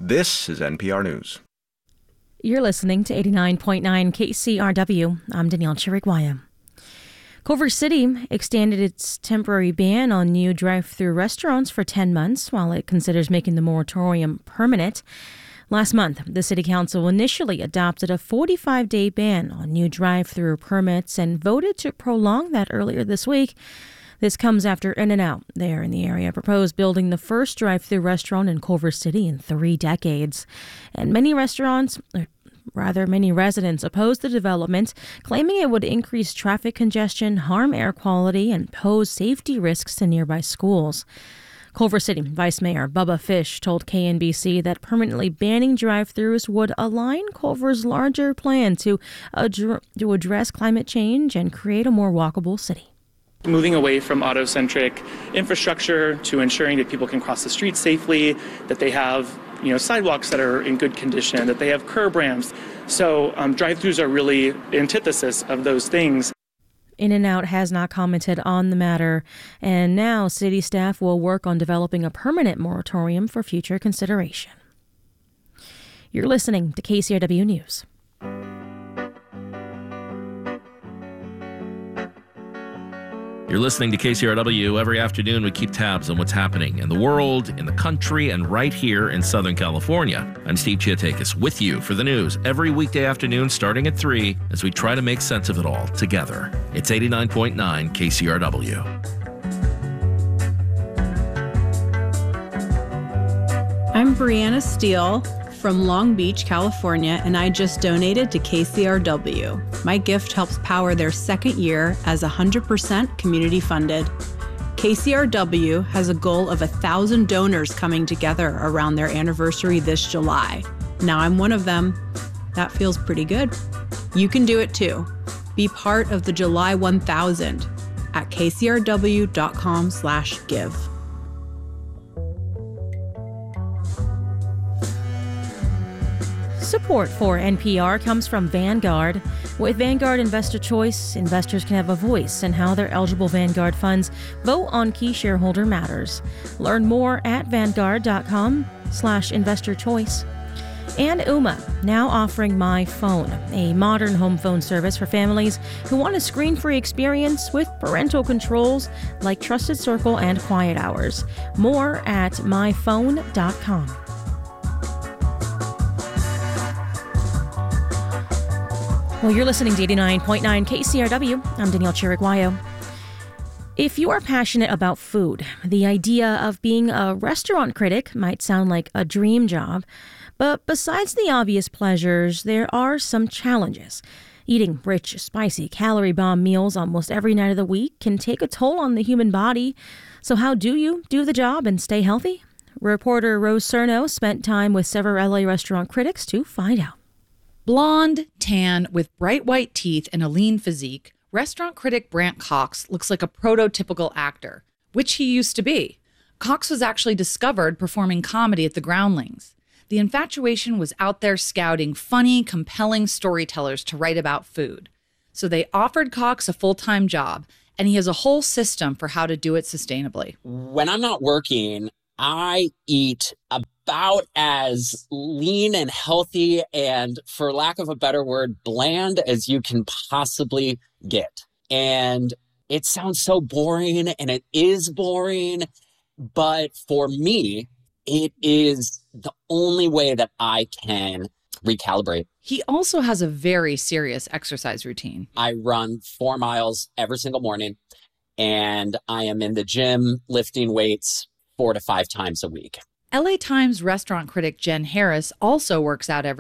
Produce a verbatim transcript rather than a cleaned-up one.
This is N P R News. You're listening to eighty-nine point nine K C R W. I'm Danielle Chiriguaya. Culver City extended its temporary ban on new drive-through restaurants for ten months while it considers making the moratorium permanent. Last month, the City Council initially adopted a forty-five day ban on new drive-through permits and voted to prolong that earlier this week. This comes after In-N-Out, there in the area, proposed building the first drive-through restaurant in Culver City in three decades. And many restaurants, or rather many residents, opposed the development, claiming it would increase traffic congestion, harm air quality, and pose safety risks to nearby schools. Culver City Vice Mayor Bubba Fish told K N B C that permanently banning drive-thrus would align Culver's larger plan to, adre- to address climate change and create a more walkable city. Moving away from auto-centric infrastructure to ensuring that people can cross the street safely, that they have you know, sidewalks that are in good condition, that they have curb ramps. So um, drive-thrus are really antithesis of those things. In-N-Out has not commented on the matter, and now city staff will work on developing a permanent moratorium for future consideration. You're listening to K C R W News. You're listening to K C R W. Every afternoon, we keep tabs on what's happening in the world, in the country, and right here in Southern California. I'm Steve Chiatakis with you for the news every weekday afternoon starting at three as we try to make sense of it all together. It's eighty-nine point nine K C R W. I'm Brianna Steele from Long Beach, California, and I just donated to K C R W. My gift helps power their second year as one hundred percent community funded. K C R W has a goal of one thousand donors coming together around their anniversary this July. Now I'm one of them. That feels pretty good. You can do it too. Be part of the July one thousand at kcrw.com slash give. Support for N P R comes from Vanguard. With Vanguard Investor Choice, investors can have a voice in how their eligible Vanguard funds vote on key shareholder matters. Learn more at vanguard.com slash investor choice. And Ooma, now offering My Phone, a modern home phone service for families who want a screen-free experience with parental controls like Trusted Circle and Quiet Hours. More at my phone dot com. Well, you're listening to eighty-nine point nine K C R W. I'm Danielle Chiriguayo. If you are passionate about food, the idea of being a restaurant critic might sound like a dream job. But besides the obvious pleasures, there are some challenges. Eating rich, spicy, calorie bomb meals almost every night of the week can take a toll on the human body. So how do you do the job and stay healthy? Reporter Rose Cerno spent time with several L A restaurant critics to find out. Blonde, tan, with bright white teeth and a lean physique, restaurant critic Brant Cox looks like a prototypical actor, which he used to be. Cox was actually discovered performing comedy at the Groundlings. The infatuation was out there scouting funny, compelling storytellers to write about food. So they offered Cox a full-time job, and he has a whole system for how to do it sustainably. When I'm not working, I eat about as lean and healthy and, for lack of a better word, bland as you can possibly get. And it sounds so boring, and it is boring, but for me, it is the only way that I can recalibrate. He also has a very serious exercise routine. I run four miles every single morning, and I am in the gym lifting weights four to five times a week. L A Times restaurant critic Jen Harris also works out every